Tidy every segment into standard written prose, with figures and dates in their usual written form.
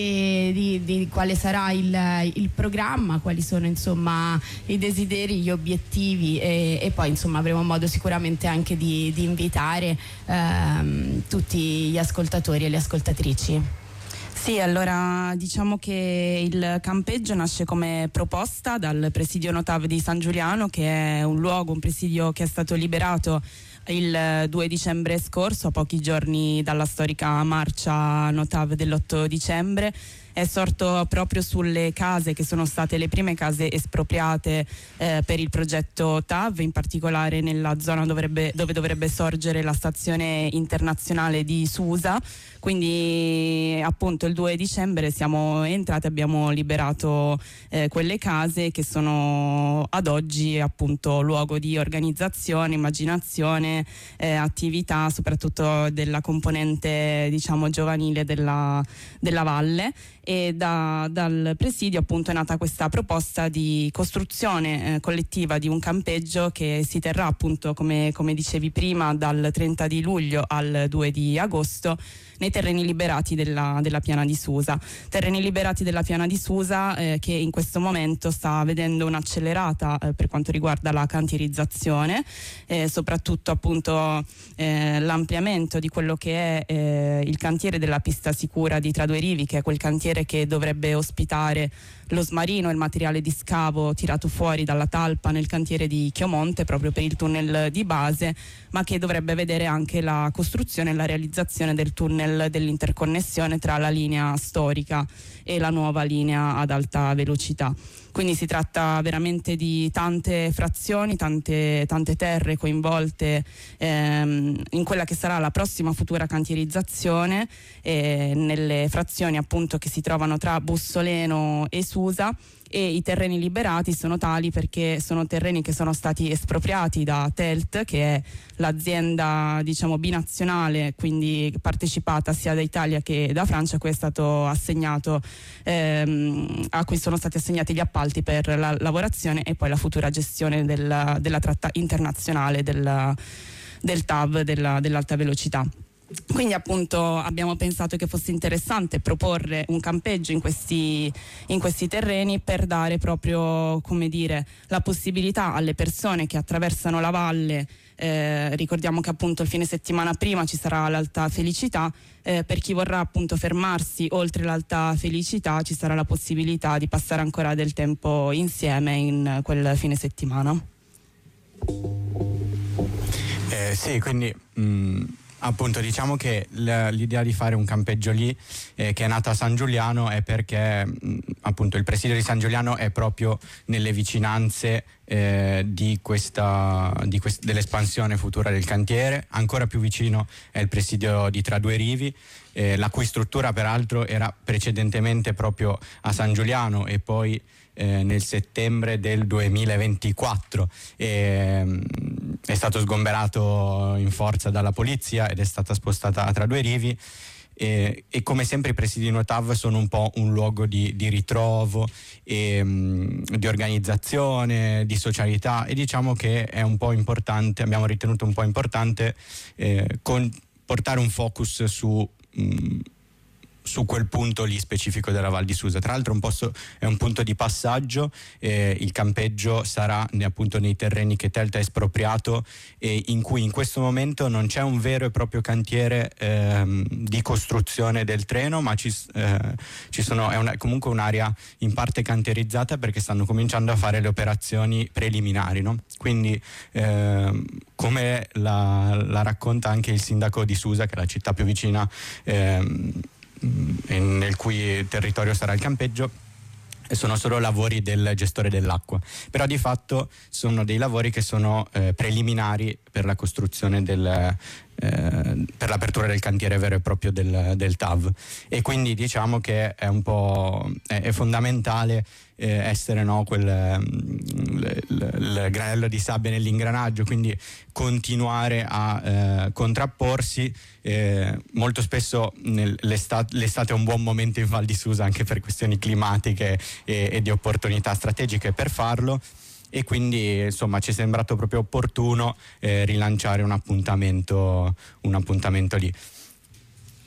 di quale sarà il programma, quali sono insomma i desideri, gli obiettivi e poi insomma avremo modo sicuramente anche di invitare tutti gli ascoltatori e le ascoltatrici. Sì, allora diciamo che il campeggio nasce come proposta dal presidio Notav di San Giuliano, che è un presidio che è stato liberato il 2 dicembre scorso, a pochi giorni dalla storica marcia Notav dell'8 dicembre. È sorto proprio sulle case che sono state le prime case espropriate per il progetto TAV, in particolare nella zona dove dovrebbe sorgere la stazione internazionale di Susa. Quindi appunto il 2 dicembre siamo entrati, abbiamo liberato quelle case che sono ad oggi appunto luogo di organizzazione, immaginazione, attività soprattutto della componente diciamo giovanile della valle. E dal presidio appunto è nata questa proposta di costruzione collettiva di un campeggio che si terrà appunto come dicevi prima dal 30 di luglio al 2 di agosto nei terreni liberati della Piana di Susa. Terreni liberati della Piana di Susa che in questo momento sta vedendo un'accelerata per quanto riguarda la cantierizzazione, soprattutto appunto l'ampliamento di quello che è il cantiere della pista sicura di Tra Due Rivi, che è quel cantiere che dovrebbe ospitare lo smarino e il materiale di scavo tirato fuori dalla talpa nel cantiere di Chiomonte proprio per il tunnel di base, ma che dovrebbe vedere anche la costruzione e la realizzazione del tunnel dell'interconnessione tra la linea storica e la nuova linea ad alta velocità. Quindi si tratta veramente di tante frazioni, tante terre coinvolte in quella che sarà la prossima futura cantierizzazione, nelle frazioni appunto che si trovano tra Bussoleno e Susa. E i terreni liberati sono tali perché sono terreni che sono stati espropriati da Telt, che è l'azienda diciamo binazionale, quindi partecipata sia da Italia che da Francia, a cui è stato assegnato a cui sono stati assegnati gli appalti per la lavorazione e poi la futura gestione della tratta internazionale del TAV dell'alta velocità. Quindi appunto abbiamo pensato che fosse interessante proporre un campeggio in questi terreni per dare proprio, come dire, la possibilità alle persone che attraversano la valle, ricordiamo che appunto il fine settimana prima ci sarà l'Alta Felicità, per chi vorrà appunto fermarsi oltre l'Alta Felicità ci sarà la possibilità di passare ancora del tempo insieme in quel fine settimana. Sì, quindi appunto diciamo che l'idea di fare un campeggio lì che è nata a San Giuliano è perché appunto il presidio di San Giuliano è proprio nelle vicinanze dell'espansione futura del cantiere. Ancora più vicino è il presidio di Tra Due Rivi, la cui struttura peraltro era precedentemente proprio a San Giuliano e poi nel settembre del 2024 è stato sgomberato in forza dalla polizia ed è stata spostata a Tra Due Rivi. E come sempre i presidi Notav sono un po' un luogo di ritrovo e di organizzazione, di socialità, e diciamo che è un po' importante, abbiamo ritenuto un po' importante portare un focus su quel punto lì specifico della Val di Susa. Tra l'altro è un punto di passaggio, il campeggio sarà appunto nei terreni che Telt ha espropriato e in cui in questo momento non c'è un vero e proprio cantiere di costruzione del treno, ma è comunque un'area in parte cantierizzata perché stanno cominciando a fare le operazioni preliminari, no? Quindi come la racconta anche il sindaco di Susa, che è la città più vicina nel cui territorio sarà il campeggio, sono solo lavori del gestore dell'acqua, però di fatto sono dei lavori che sono preliminari per la costruzione per l'apertura del cantiere vero e proprio del TAV, e quindi diciamo che è fondamentale essere il granello di sabbia nell'ingranaggio, quindi continuare a contrapporsi. Molto spesso l'estate è un buon momento in Val di Susa anche per questioni climatiche e di opportunità strategiche per farlo, e quindi insomma ci è sembrato proprio opportuno rilanciare un appuntamento lì.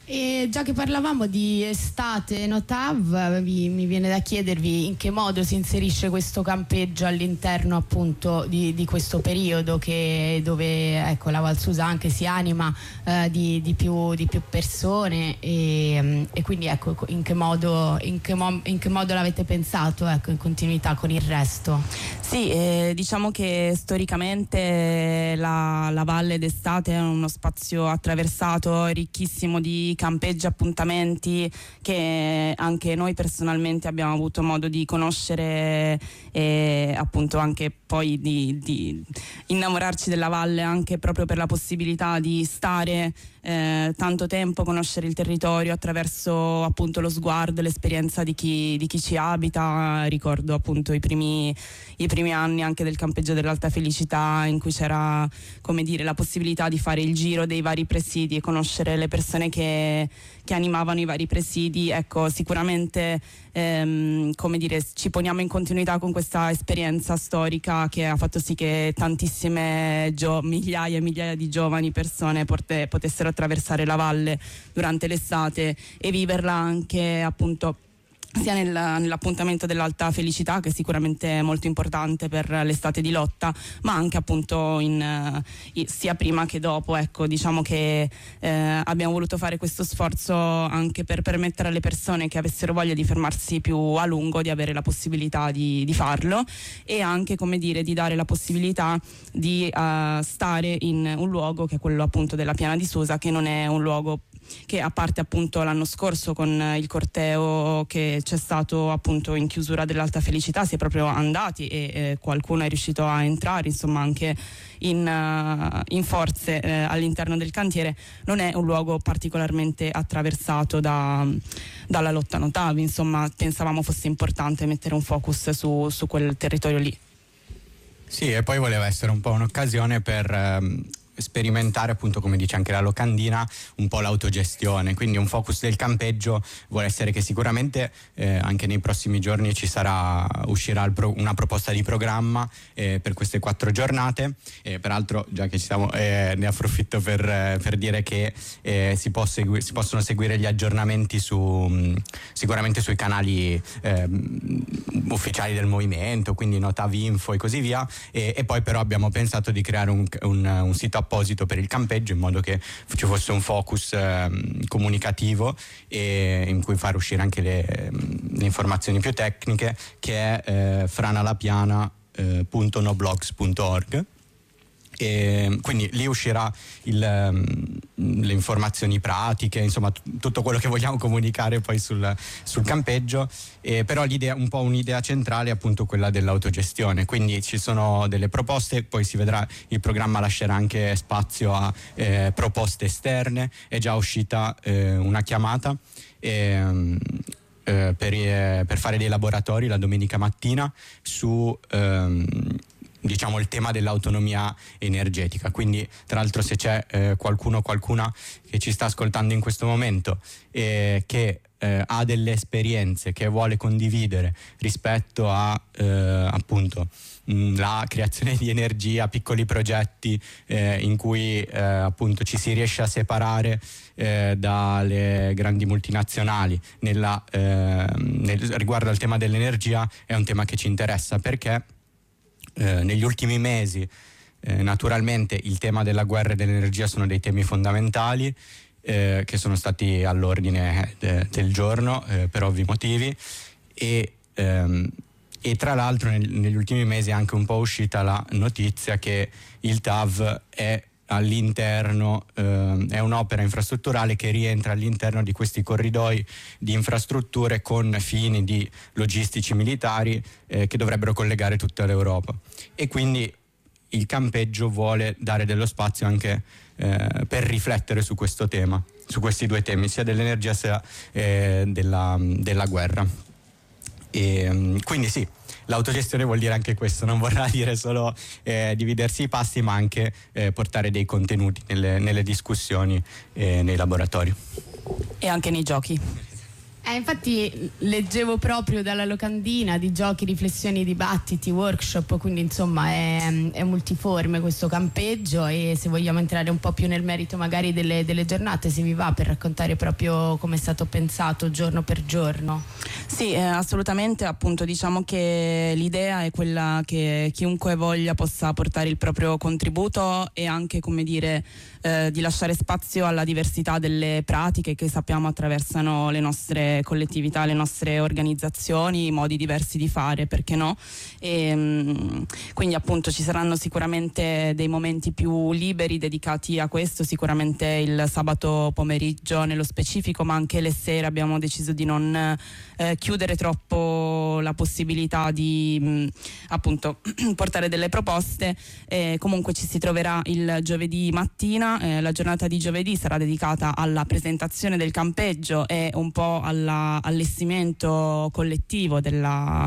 E già che parlavamo di estate Notav, mi viene da chiedervi in che modo si inserisce questo campeggio all'interno appunto di questo periodo dove ecco, la Val Susa anche si anima di più persone e quindi ecco in che modo l'avete pensato, ecco, in continuità con il resto? Sì, diciamo che storicamente la Valle d'Estate è uno spazio attraversato, ricchissimo di campeggi, appuntamenti che anche noi personalmente abbiamo avuto modo di conoscere e appunto anche poi di innamorarci della valle, anche proprio per la possibilità di stare tanto tempo, conoscere il territorio attraverso appunto lo sguardo, l'esperienza di chi ci abita. Ricordo appunto i primi anni anche del campeggio dell'Alta Felicità, in cui c'era, come dire, la possibilità di fare il giro dei vari presidi e conoscere le persone che animavano i vari presidi. Ecco, sicuramente come dire, ci poniamo in continuità con questa esperienza storica che ha fatto sì che tantissime migliaia e migliaia di giovani persone potessero attraversare la valle durante l'estate e viverla anche appunto sia nell'appuntamento dell'Alta Felicità, che sicuramente è molto importante per l'estate di Lotta, ma anche appunto sia prima che dopo. Ecco, diciamo che abbiamo voluto fare questo sforzo anche per permettere alle persone che avessero voglia di fermarsi più a lungo di avere la possibilità di farlo, e anche, come dire, di dare la possibilità di stare in un luogo che è quello appunto della Piana di Susa, che non è un luogo che, a parte appunto l'anno scorso con il corteo che c'è stato appunto in chiusura dell'Alta Felicità, si è proprio andati e qualcuno è riuscito a entrare insomma anche in forze all'interno del cantiere, non è un luogo particolarmente attraversato dalla lotta Notavi. Insomma, pensavamo fosse importante mettere un focus su quel territorio lì. Sì, e poi voleva essere un po' un'occasione per sperimentare, appunto, come dice anche la locandina, un po' l'autogestione. Quindi un focus del campeggio vuole essere che sicuramente anche nei prossimi giorni uscirà una proposta di programma per queste 4 giornate. Peraltro, già che ci siamo, ne approfitto per dire che si possono seguire gli aggiornamenti sicuramente sui canali ufficiali del movimento, quindi Notavinfo e così via, e poi però abbiamo pensato di creare un sito apposito per il campeggio, in modo che ci fosse un focus comunicativo e in cui far uscire anche le informazioni più tecniche, che è franalapiana.noblogs.org. E quindi lì uscirà le informazioni pratiche, insomma tutto quello che vogliamo comunicare poi sul campeggio, però un'idea centrale è appunto quella dell'autogestione. Quindi ci sono delle proposte, poi si vedrà, il programma lascerà anche spazio a proposte esterne. È già uscita una chiamata per fare dei laboratori la domenica mattina su diciamo il tema dell'autonomia energetica. Quindi, tra l'altro, se c'è qualcuno o qualcuna che ci sta ascoltando in questo momento che ha delle esperienze che vuole condividere rispetto a appunto la creazione di energia, piccoli progetti in cui appunto ci si riesce a separare dalle grandi multinazionali riguardo al tema dell'energia, è un tema che ci interessa, perché negli ultimi mesi naturalmente il tema della guerra e dell'energia sono dei temi fondamentali che sono stati all'ordine del giorno per ovvi motivi, e tra l'altro negli ultimi mesi è anche un po' uscita la notizia che il TAV è all'interno, è un'opera infrastrutturale che rientra all'interno di questi corridoi di infrastrutture con fini di logistici militari che dovrebbero collegare tutta l'Europa, e quindi il campeggio vuole dare dello spazio anche per riflettere su questo tema, su questi due temi, sia dell'energia sia della guerra. E quindi sì, l'autogestione vuol dire anche questo, non vorrà dire solo dividersi i passi, ma anche portare dei contenuti nelle discussioni nei laboratori. E anche nei giochi. Infatti leggevo proprio dalla locandina di giochi, riflessioni, dibattiti, workshop, quindi insomma è multiforme questo campeggio, e se vogliamo entrare un po' più nel merito magari delle giornate, se vi va, per raccontare proprio come è stato pensato giorno per giorno. Sì, assolutamente, appunto diciamo che l'idea è quella che chiunque voglia possa portare il proprio contributo e anche, come dire, di lasciare spazio alla diversità delle pratiche che sappiamo attraversano le nostre collettività, le nostre organizzazioni, modi diversi di fare, perché no? Quindi appunto ci saranno sicuramente dei momenti più liberi dedicati a questo, sicuramente il sabato pomeriggio nello specifico, ma anche le sere abbiamo deciso di non chiudere troppo la possibilità di appunto portare delle proposte. Comunque ci si troverà il giovedì mattina. La giornata di giovedì sarà dedicata alla presentazione del campeggio e un po' all'allestimento collettivo della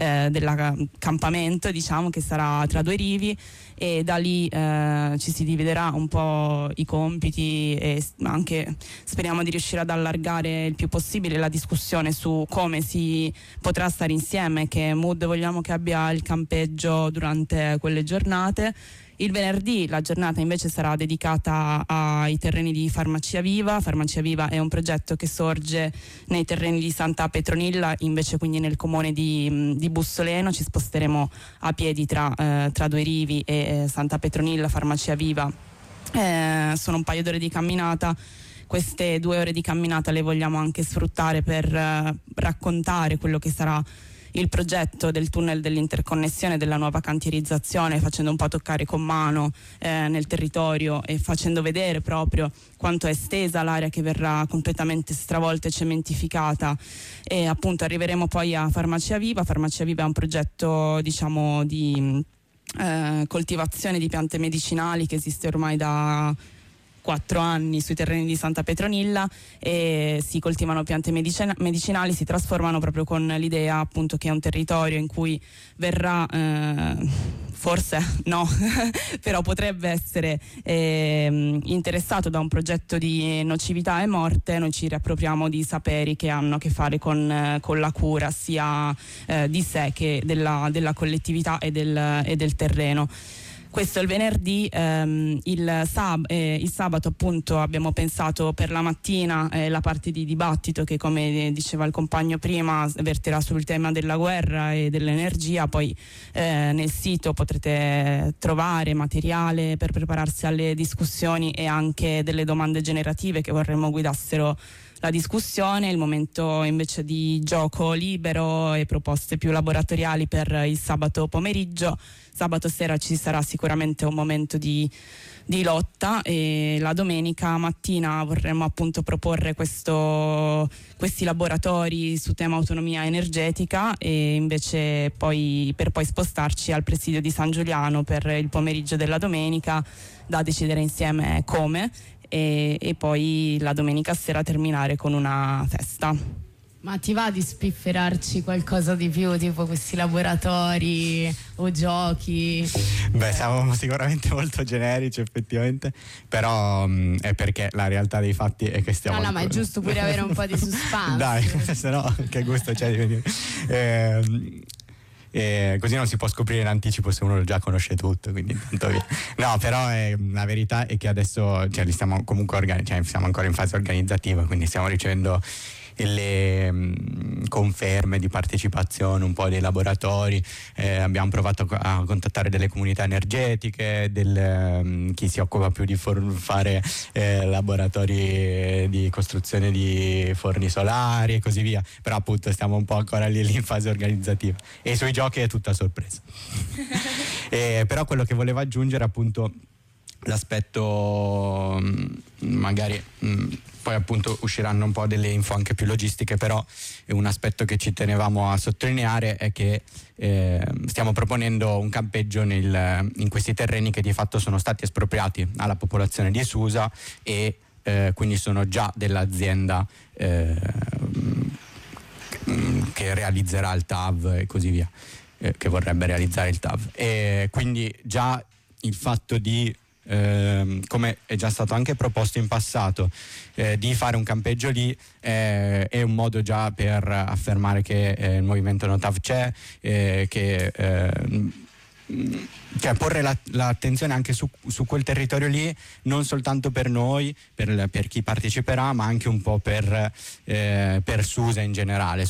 campamento, diciamo, che sarà tra Due Rivi, e da lì ci si dividerà un po' i compiti e anche speriamo di riuscire ad allargare il più possibile la discussione su come si potrà stare insieme, che mood vogliamo che abbia il campeggio durante quelle giornate. Il venerdì la giornata invece sarà dedicata ai terreni di Farmacia Viva. Farmacia Viva è un progetto che sorge nei terreni di Santa Petronilla, invece quindi nel comune di Bussoleno. Ci sposteremo a piedi tra Due Rivi e Santa Petronilla, Farmacia Viva. Sono un paio d'ore di camminata. Queste 2 ore di camminata le vogliamo anche sfruttare per raccontare quello che sarà il progetto del tunnel dell'interconnessione, della nuova cantierizzazione, facendo un po' toccare con mano nel territorio e facendo vedere proprio quanto è estesa l'area che verrà completamente stravolta e cementificata. E appunto arriveremo poi a Farmacia Viva. Farmacia Viva è un progetto, diciamo, di coltivazione di piante medicinali che esiste ormai da 4 anni sui terreni di Santa Petronilla, e si coltivano piante medicinali, si trasformano proprio con l'idea appunto che è un territorio in cui verrà forse no però potrebbe essere interessato da un progetto di nocività e morte. Noi ci riappropriamo di saperi che hanno a che fare con la cura sia di sé che della collettività e del terreno. Questo è il venerdì. Il sabato appunto abbiamo pensato per la mattina la parte di dibattito che, come diceva il compagno prima, verterà sul tema della guerra e dell'energia. Poi nel sito potrete trovare materiale per prepararsi alle discussioni e anche delle domande generative che vorremmo guidassero la discussione. Il momento invece di gioco libero e proposte più laboratoriali per il sabato pomeriggio. Sabato sera ci sarà sicuramente un momento di lotta, e la domenica mattina vorremmo appunto proporre questi laboratori su tema autonomia energetica, e invece poi spostarci al presidio di San Giuliano per il pomeriggio della domenica, da decidere insieme come, e poi la domenica sera terminare con una festa. Ma ti va di spifferarci qualcosa di più, tipo questi laboratori o giochi? Beh, siamo sicuramente molto generici effettivamente, però è perché la realtà dei fatti è che stiamo... No, ma è giusto pure avere un po' di suspense. Dai, se no che gusto c'è di venire. Così non si può scoprire in anticipo se uno già conosce tutto, quindi intanto via. No, però la verità è che adesso li stiamo comunque siamo ancora in fase organizzativa, quindi stiamo ricevendo le conferme di partecipazione un po' dei laboratori. Abbiamo provato a contattare delle comunità energetiche, chi si occupa più di fare laboratori di costruzione di forni solari e così via, però appunto stiamo un po' ancora lì in fase organizzativa, e sui giochi è tutta sorpresa. Però quello che volevo aggiungere appunto l'aspetto magari poi appunto usciranno un po' delle info anche più logistiche, però un aspetto che ci tenevamo a sottolineare è che stiamo proponendo un campeggio in questi terreni che di fatto sono stati espropriati alla popolazione di Susa, e quindi sono già dell'azienda che realizzerà il TAV e così via, che vorrebbe realizzare il TAV, e quindi già il fatto di come è già stato anche proposto in passato, di fare un campeggio lì è un modo già per affermare che il movimento Notav c'è, cioè porre l'attenzione anche su quel territorio lì, non soltanto per noi, per chi parteciperà, ma anche un po' per SUSE in generale.